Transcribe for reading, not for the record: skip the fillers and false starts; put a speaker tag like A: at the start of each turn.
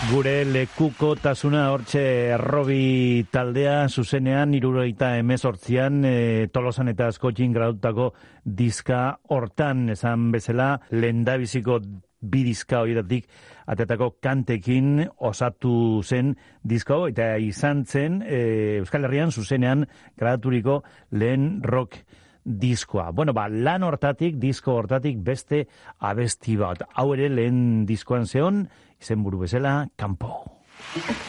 A: Gure lekukotasuna hortxe Robi taldea zuzenean 78an Tolosan eta Askotxin gradutako diska hortan, esan bezala lehendabiziko bi diska horietatik atetako kantekin osatu zen disko eta izan zen Euskal Herrian zuzenean gradaturiko lehen rock diskoa. Bueno, lan hortatik, disko hortatik beste abesti bat. Hau ere lehen diskoan zeon, izenburu bezala, Kanpo.